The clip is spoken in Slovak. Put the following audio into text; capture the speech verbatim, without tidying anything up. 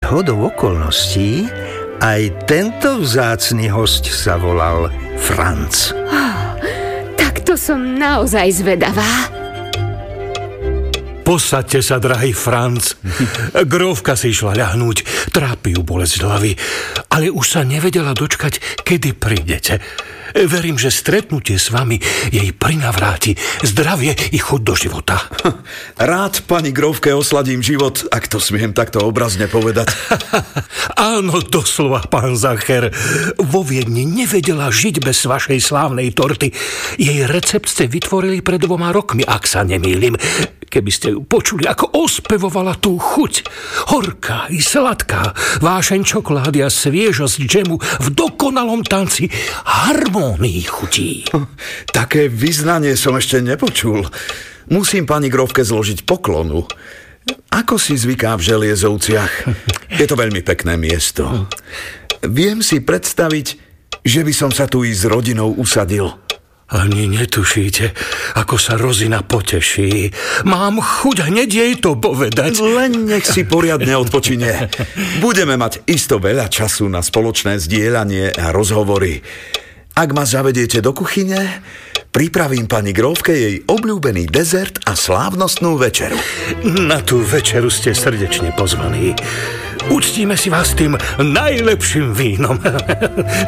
zhodou okolností aj tento vzácny hosť sa volal Franc. Oh, tak to som naozaj zvedavá. Posaďte sa, drahý Franc. Grófka si išla ľahnúť, trápi ju bolesť hlavy, ale už sa nevedela dočkať, kedy prídete. Verím, že stretnutie s vami jej prinavráti zdravie i chuť do života. Rád pani grófke osladím život, ak to smiem takto obrazne povedať. Áno, doslova, pán Zacher. Vo Viedni nevedela žiť bez vašej slávnej torty. Jej recept ste vytvorili pred dvoma rokmi, ak sa nemýlim. Keby ste ju počuli, ako ospevovala tú chuť. Horká i sladká, vášeň čokolády a sviežosť džemu v dokonalom tanci harmónii chutí. Také vyznanie som ešte nepočul. Musím pani grófke zložiť poklonu. Ako si zvyká v Želiezovciach? Je to veľmi pekné miesto. Viem si predstaviť, že by som sa tu i s rodinou usadil. Ani netušíte, ako sa Rozina poteší. Mám chuť hneď jej to povedať. Len nech si poriadne odpočine. Budeme mať isto veľa času na spoločné zdieľanie a rozhovory. Ak ma zavediete do kuchyne, pripravím pani grófke jej obľúbený dezert a slávnostnú večeru. Na tú večeru ste srdečne pozvaní. Uctíme si vás tým najlepším vínom.